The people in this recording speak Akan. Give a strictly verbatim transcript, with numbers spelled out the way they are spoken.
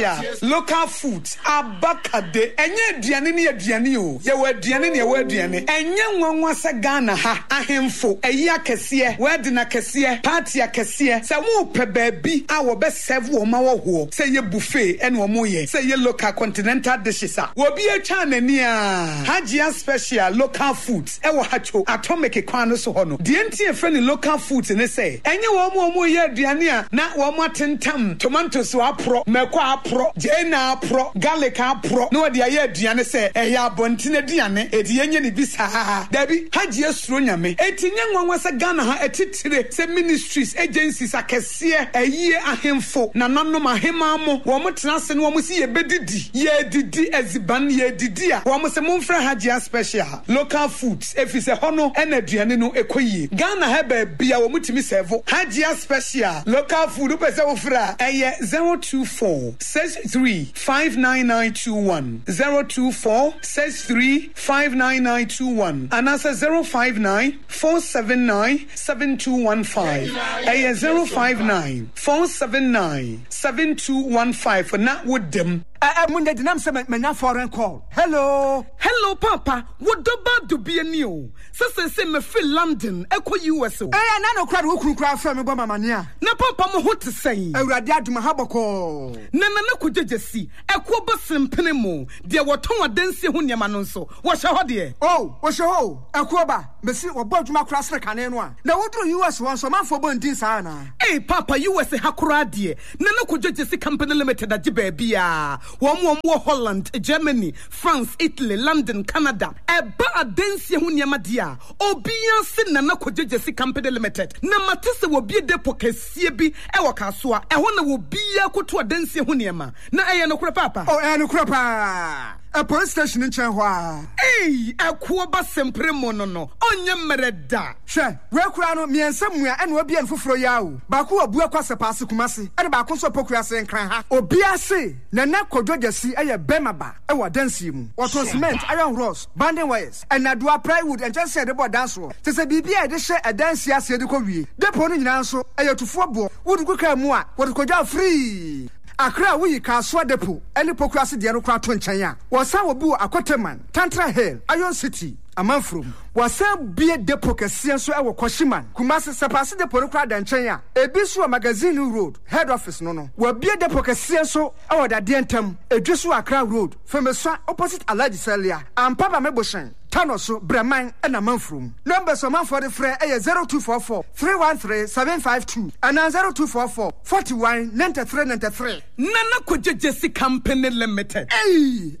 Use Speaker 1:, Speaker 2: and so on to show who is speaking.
Speaker 1: Yeah, local foods abakade enye aduane ne aduane o ye wa aduane ne wa aduane enye nwanwa se Ghana ha ahemfo eyi akese word na kese party akese se wo pe baabi a wo be serve wo ma wo ho se ye buffet ene wo mo ye se ye local continental dishes a wo bi atwa nani a Hajia special local foods e wo hacho atomic kwan no so ho no de enti e friend local foods ne se enye wo mo mo ye aduane a na wo mo atentam tomatoes wa pro meko apro jena apro garlic apro no de aye aduane se eh ya bontine aduane e de yenye ne bisa dabi Hajia suro nyame etinye nwanwa se Ghana ha etitire se ministries agencies akese eyi ahemfo na nanom ahema mo wo mo tena se no wo mo si ye bedidi ye didi eziban ye didi a wo mo se momfra Hajia special local foods efise hono ena aduane no ekoyie Ghana ha ba bia wo mutimi serve Hajia special local food pese wo fra eye zero two four six three five nine nine two one zero two four six three five nine nine two one and answer zero five nine four seven nine seven two one five eye zero five nine four seven nine seven two one five for not with them.
Speaker 2: Eh munde dinam se menya foreign call. Hello.
Speaker 1: Hello papa. What do bad do be new? So say say me feel London ekọ U S O.
Speaker 2: Eh na no kra wo kru kra fa me bo mamania.
Speaker 1: Na papa mo ho te say.
Speaker 2: Awurade aduma haboko.
Speaker 1: Na na na kujejesi ekọ bo sempene mo. De woton wadansi ho niam no nso. Wo hye ho de.
Speaker 2: Oh, wo hye ho. Ekọ ba. Me si wo bo aduma kra sre kane no a. Na wodru U S won so manfo bo ndin sa na.
Speaker 1: Eh papa U S hakura de. Na na kujejesi company limited agi ba bia. One more Holland, Germany, France, Italy, London, Canada. Eba adensi hu niam dia. Obian se na na kujejesi company limited. Na matese wo bie depo kesie bi e wo kasoa. E ho na wo bia koto adensi hu niam. Na eye no kura papa.
Speaker 2: Oh, eh no kura pa. A police station in Chenhua.
Speaker 1: Hey, a kuoba sempre monono. Onye mereda.
Speaker 2: She, we kura no miensemua ene obi en foforo yawo. Ba ko abu akwase paase kumase. E ba ko so pokura se nkran ha. Obi ase na na kodwojasi eye bemaba e wa dansi mu. Waton cement, iron rods, banding wires, and adua plywood and just said about dance ro. Se se bibia e de hye e dansi ase de ko wie. Depo no nyina nso eye tufo bo. Wodu kuka mu a, wodu kodwa free. Akra we Kaswa Depo, any pokrasi de Anokra Tonchanya. Was our boo Akoteman, Tantra Hill, Iron City, a man from. Was some beer depo Kasianso our Koshiman, Kumasi Sapasi de Porokra Danchanya, a Biswa Magazine Road, head office no no. Were beer depo Kasianso, our Dadiantum, a Joshua Accra Road, from a son opposite Aladi Celia, and Papa Meboshan. Tanoso, Breman, and a man from. Numbers of man for the fray a zero two four four three one three seven five two and a zero two four four forty one ninety three ninety three. Nana Kujejesi Company Limited. Hey,